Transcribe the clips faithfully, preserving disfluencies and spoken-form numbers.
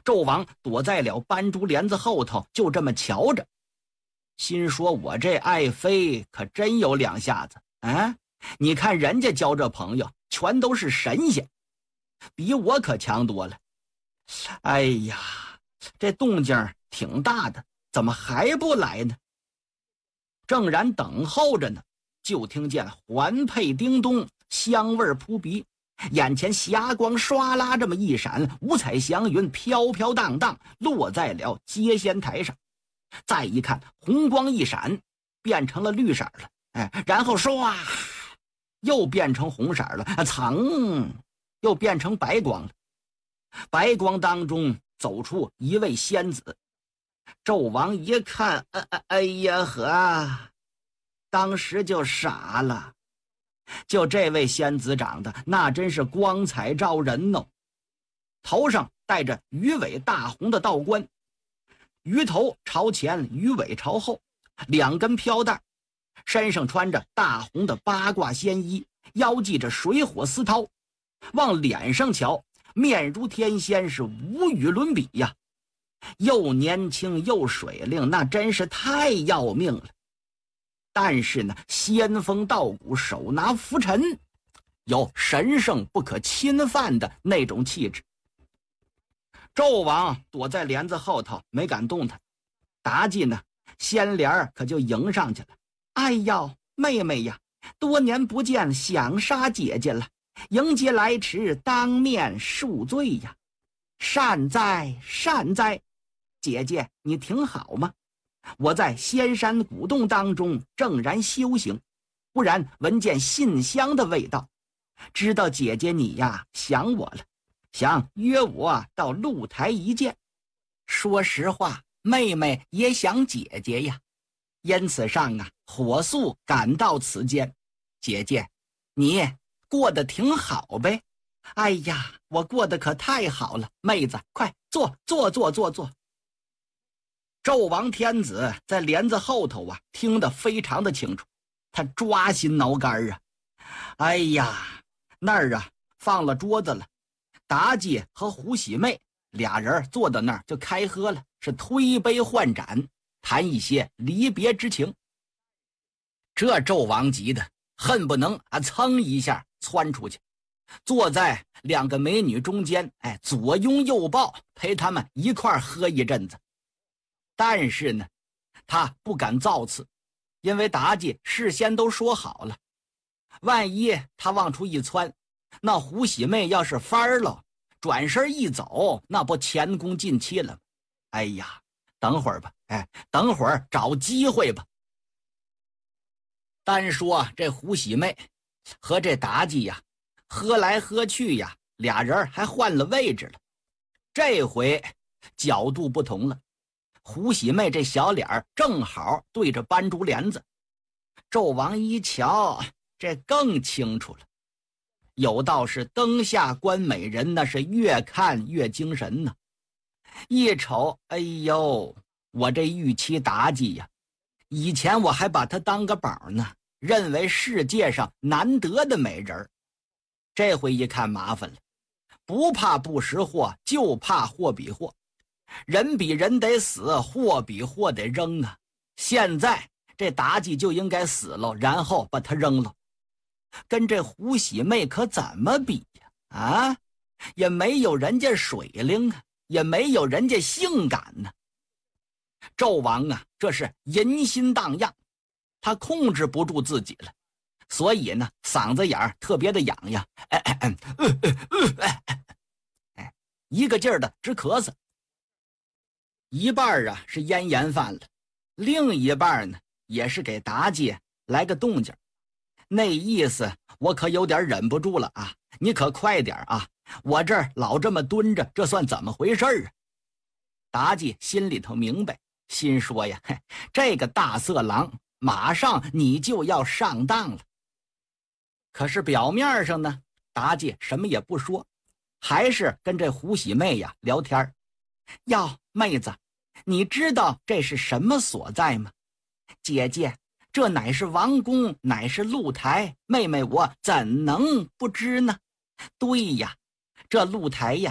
纣王躲在了斑竹帘子后头，就这么瞧着，心说我这爱妃可真有两下子啊！你看人家交这朋友全都是神仙，比我可强多了。哎呀，这动静挺大的，怎么还不来呢？正然等候着呢，就听见环佩叮咚，香味扑鼻，眼前霞光唰啦这么一闪，五彩祥云飘飘荡荡落在了接仙台上。再一看，红光一闪，变成了绿色了，哎，然后唰又变成红色了，噌又变成白光了。白光当中走出一位仙子。纣王一看，哎哎哎呀呵，当时就傻了。就这位仙子长得那真是光彩照人哦，头上戴着鱼尾大红的道冠，鱼头朝前，鱼尾朝后，两根飘带，身上穿着大红的八卦仙衣，腰系着水火丝绦，往脸上瞧，面如天仙，是无与伦比呀，又年轻又水灵，那真是太要命了。但是呢，仙风道骨，手拿拂尘，有神圣不可侵犯的那种气质。纣王躲在帘子后头没敢动弹，妲己呢，仙莲可就迎上去了。哎呦，妹妹呀，多年不见，想杀姐姐了，迎接来迟，当面恕罪呀。善哉善哉，姐姐你挺好吗？我在仙山古洞当中正然修行，忽然闻见信香的味道，知道姐姐你呀想我了，想约我到露台一见。说实话，妹妹也想姐姐呀，因此上啊火速赶到此间。姐姐你过得挺好呗？哎呀，我过得可太好了，妹子快坐坐坐坐坐。纣王天子在帘子后头啊，听得非常的清楚，他抓心挠肝啊。哎呀，那儿啊放了桌子了，妲己和胡喜妹俩人坐到那儿就开喝了，是推杯换盏，谈一些离别之情。这纣王急的恨不能啊噌一下窜出去，坐在两个美女中间，哎，左拥右抱，陪他们一块喝一阵子。但是呢，他不敢造次，因为妲己事先都说好了，万一他往出一窜，那胡喜妹要是翻了，转身一走，那不前功尽弃了吗？哎呀，等会儿吧，哎，等会儿找机会吧。单说这胡喜妹和这妲己呀，喝来喝去呀，俩人还换了位置了。这回角度不同了。胡喜妹这小脸正好对着斑竹帘子，纣王一瞧，这更清楚了。有道是灯下观美人，那是越看越精神呢。一瞅，哎呦，我这玉妻妲己呀，以前我还把她当个宝呢，认为世界上难得的美人。这回一看麻烦了，不怕不识货，就怕货比货。人比人得死，货比货得扔啊！现在这妲己就应该死了，然后把她扔了。跟这胡喜妹可怎么比呀？啊，也没有人家水灵啊，也没有人家性感呢。纣王啊，这是淫心荡漾，他控制不住自己了，所以呢，嗓子眼儿特别的痒痒，哎哎哎，呃呃呃哎哎，一个劲儿的直咳嗽。一半啊是咽炎犯了，另一半呢也是给妲己来个动静，那意思我可有点忍不住了啊，你可快点啊，我这儿老这么蹲着，这算怎么回事啊？妲己心里头明白，心说呀，嘿，这个大色狼马上你就要上当了。可是表面上呢，妲己什么也不说，还是跟这胡喜妹呀聊天。哟，妹子，你知道这是什么所在吗？姐姐，这乃是王宫，乃是露台，妹妹我怎能不知呢？对呀，这露台呀，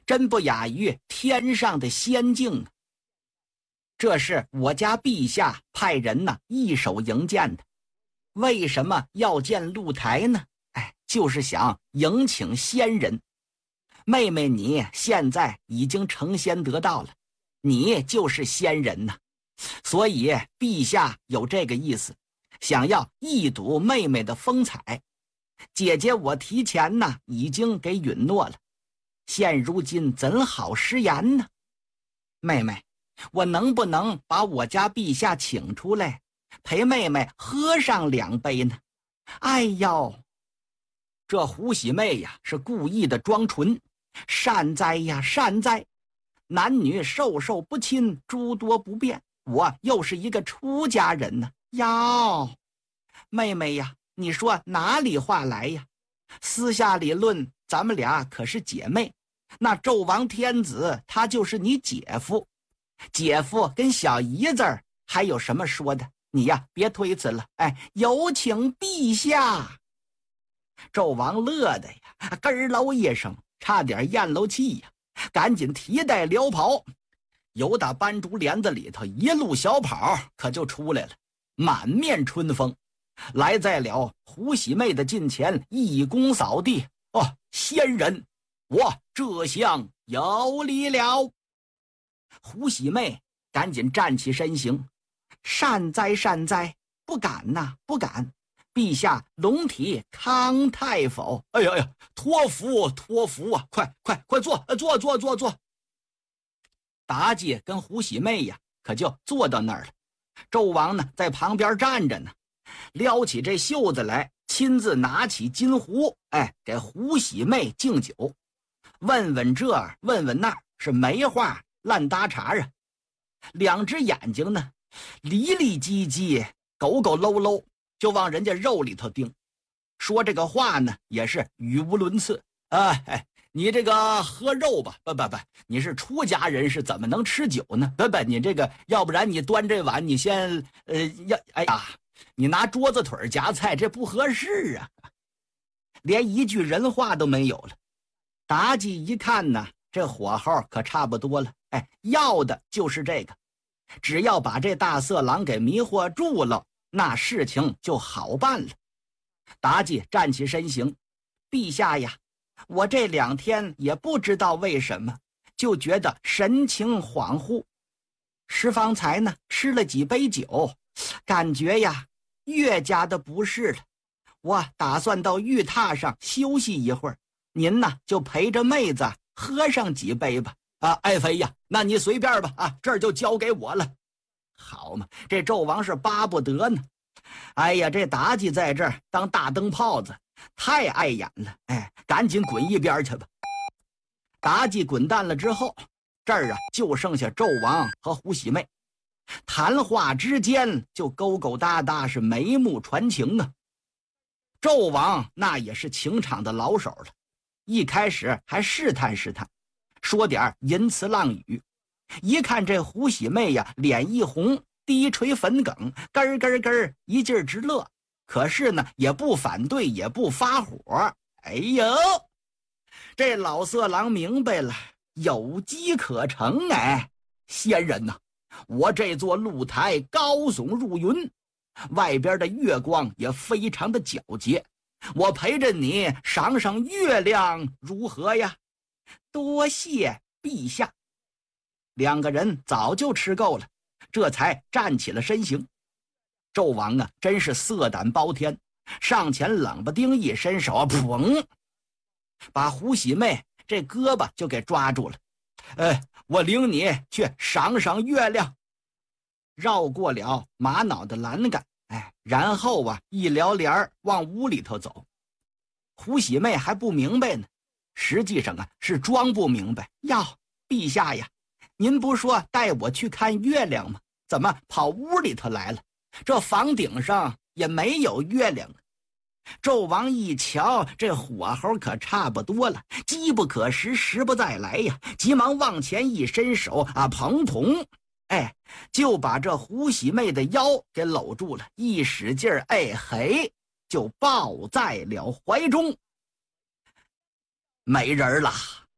真不亚于天上的仙境啊！这是我家陛下派人呢一手迎见的。为什么要建露台呢？哎，就是想迎请仙人。妹妹你现在已经成仙得道了，你就是仙人呐。所以陛下有这个意思，想要一睹妹妹的风采。姐姐我提前呢已经给允诺了，现如今怎好食言呢？妹妹，我能不能把我家陛下请出来，陪妹妹喝上两杯呢？哎呦，这胡喜妹呀是故意的装纯，善哉呀善哉，男女授受不亲，诸多不便，我又是一个出家人呢。哟，妹妹呀，你说哪里话来呀？私下里论，咱们俩可是姐妹。那纣王天子他就是你姐夫，姐夫跟小姨子儿还有什么说的？你呀别推辞了，哎，有请陛下。纣王乐得呀咯喽一声，差点咽漏气呀，赶紧提带撩袍，由打斑竹帘子里头一路小跑，可就出来了，满面春风，来在了胡喜妹的近前，一躬扫地。哦，仙人，我这厢有礼了。胡喜妹赶紧站起身形，善哉善哉，不敢呐、啊、不敢，陛下龙体康泰否？哎呀呀，托福托福啊，快快快坐坐坐坐坐。妲己跟胡喜妹呀可就坐到那儿了，纣王呢在旁边站着呢，撩起这袖子来，亲自拿起金壶，哎，给胡喜妹敬酒，问问这问问那，是没话烂搭茬啊。两只眼睛呢离离唧唧，狗狗搂搂，就往人家肉里头盯，说这个话呢也是语无伦次啊。哎，你这个喝肉吧，不不不，你是出家人士，怎么能吃酒呢？不不，你这个要不然你端这碗，你先呃要哎呀，你拿桌子腿夹菜，这不合适啊。连一句人话都没有了。妲己一看呢，这火候可差不多了，哎，要的就是这个，只要把这大色狼给迷惑住了，那事情就好办了。妲己站起身形，陛下呀，我这两天也不知道为什么，就觉得神情恍惚。时方才呢吃了几杯酒，感觉呀越加的不适了。我打算到玉榻上休息一会儿，您呢就陪着妹子喝上几杯吧。啊，爱妃呀，那你随便吧，啊，这儿就交给我了。好嘛，这纣王是巴不得呢。哎呀，这妲己在这儿当大灯泡子，太碍眼了，哎，赶紧滚一边去吧。妲己滚蛋了之后，这儿啊就剩下纣王和胡喜妹，谈话之间就勾勾搭搭，是眉目传情啊。纣王那也是情场的老手了，一开始还试探试探，说点淫词浪语，一看这胡喜妹呀脸一红，低垂粉梗，咯咯咯一劲儿直乐，可是呢也不反对也不发火。哎呦，这老色狼明白了，有机可乘。哎，仙人呐、啊，我这座露台高耸入云，外边的月光也非常的皎洁，我陪着你赏赏月亮如何呀？多谢陛下。两个人早就吃够了，这才站起了身形。纣王啊真是色胆包天，上前冷不丁一伸手，砰，把胡喜妹这胳膊就给抓住了。哎，我领你去赏赏月亮。绕过了玛瑙的栏杆，哎，然后啊一撩帘往屋里头走。胡喜妹还不明白呢，实际上啊是装不明白。哟，陛下呀，您不说带我去看月亮吗？怎么跑屋里头来了？这房顶上也没有月亮。纣王一瞧，这火候可差不多了，机不可失，时不再来呀，急忙往前一伸手啊，砰砰，哎，就把这胡喜妹的腰给搂住了，一使劲儿，哎嘿，就抱在了怀中。没人了，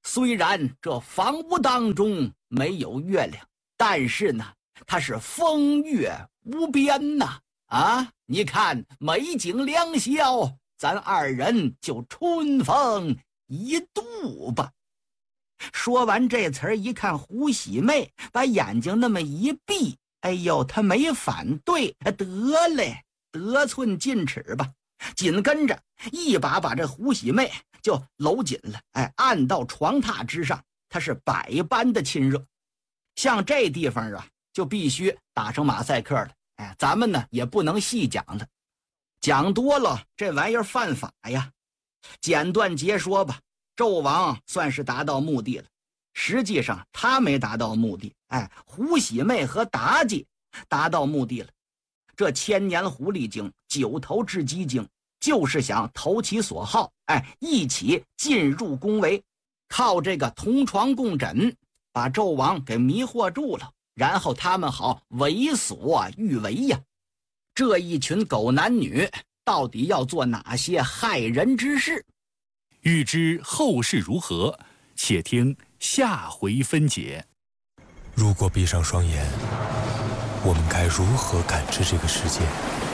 虽然这房屋当中没有月亮，但是呢，它是风月无边呐！啊，你看美景良宵，咱二人就春风一度吧。说完这词儿，一看胡喜妹把眼睛那么一闭，哎呦，她没反对，得嘞，得寸进尺吧。紧跟着一把把这胡喜妹就搂紧了，哎，按到床榻之上，她是百般的亲热。像这地方啊，就必须打上马赛克了。哎，咱们呢也不能细讲了，讲多了这玩意儿犯法呀。简短截说吧，纣王算是达到目的了，实际上他没达到目的，哎，胡喜妹和妲己达到目的了。这千年狐狸精，九头雉鸡精，就是想投其所好，哎，一起进入宫闱，靠这个同床共枕，把纣王给迷惑住了，然后他们好为所欲为呀。这一群狗男女到底要做哪些害人之事？ 欲知后事如何，且听下回分解。 如果闭上双眼，我们该如何感知这个世界？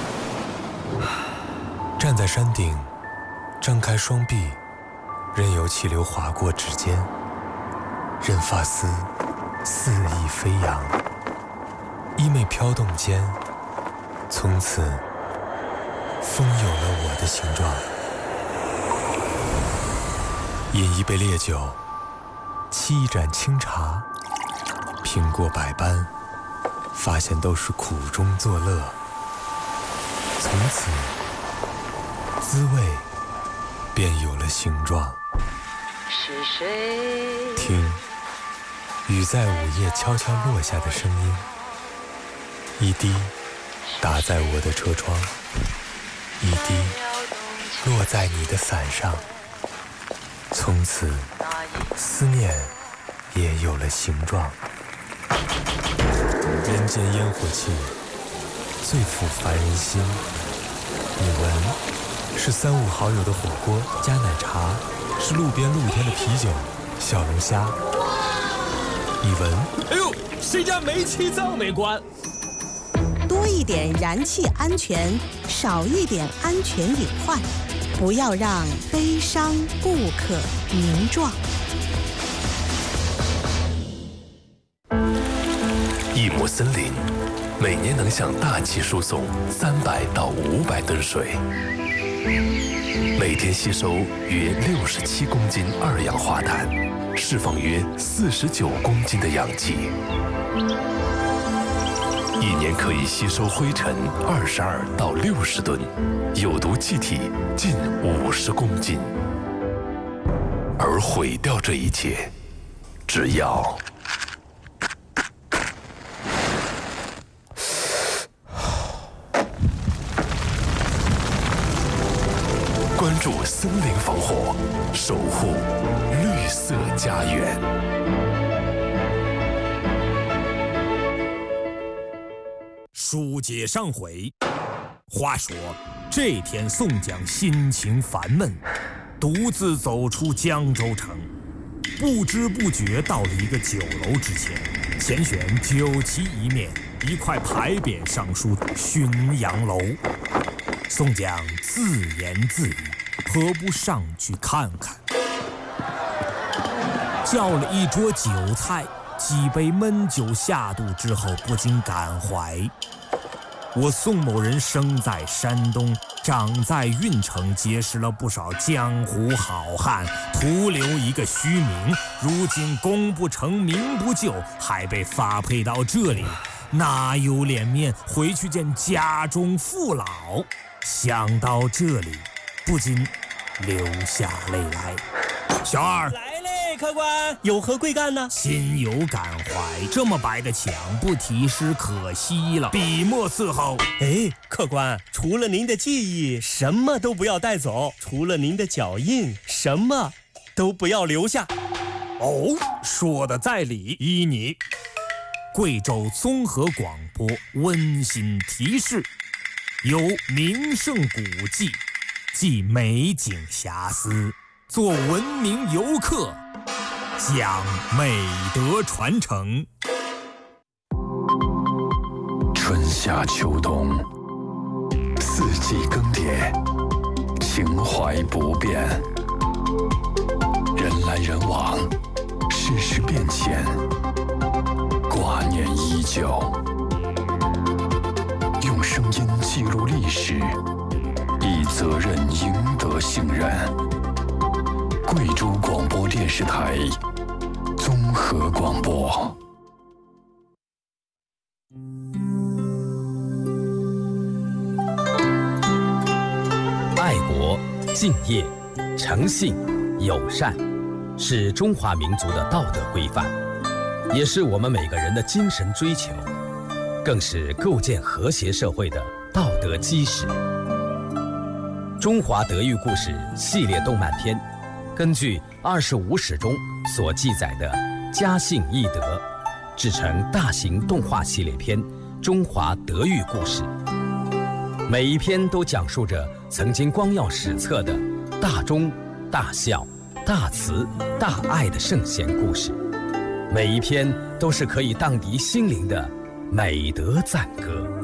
站在山顶，张开双臂，任由气流划过指尖，任发丝肆意飞扬，衣袂飘动间，从此风有了我的形状。饮一杯烈酒，沏一盏清茶，品过百般，发现都是苦中作乐。从此滋味便有了形状。 是谁？ 听雨在午夜悄悄落下的声音，一滴打在我的车窗，一滴落在你的伞上。从此思念也有了形状。人间烟火气最抚凡人心，你闻是三五好友的火锅加奶茶，是路边露天的啤酒小龙虾。你闻， 哎呦，谁家煤气灶没关？ 多一点燃气安全，少一点安全隐患，不要让悲伤不可名状。 一亩森林每年能向大气输送三百到五百吨水，每天吸收约六十七公斤二氧化碳，释放约四十九公斤的氧气，一年可以吸收灰尘二十二到六十吨，有毒气体近五十公斤。而毁掉这一切，只要关注森林防火，守护绿色家园。 书接上回，话说这天宋江心情烦闷，独自走出江州城，不知不觉到了一个酒楼之前，前选酒旗一面，一块牌匾上书浔阳楼。宋江自言自语，何不上去看看？叫了一桌酒菜，几杯闷酒下肚之后，不禁感怀：我宋某人生在山东，长在郓城，结识了不少江湖好汉，徒留一个虚名。如今功不成名不就，还被发配到这里，哪有脸面回去见家中父老？想到这里，不禁流下泪来。小二来嘞，客官，有何贵干呢？ 心有感怀，这么白的墙不题诗可惜了，笔墨伺候。 哎，客官，除了您的记忆，什么都不要带走；除了您的脚印，什么都不要留下。 哦，说的在理，依你。贵州综合广播温馨提示：有名胜古迹，即美景遐思，做文明游客讲美德传承。 春夏秋冬，四季更迭，情怀不变。人来人往，世事变迁，挂念依旧。用声音记录历史，以责任赢得信任。贵州广播电视台综合广播。 爱国、敬业、诚信、友善，是中华民族的道德规范，也是我们每个人的精神追求，更是构建和谐社会的道德基石。中华德育故事系列动漫片，根据二十五史中所记载的家信义德，制成大型动画系列片《中华德育故事》。每一篇都讲述着曾经光耀史册的大忠、大孝、大慈、大爱的圣贤故事，每一篇都是可以荡涤心灵的美德赞歌。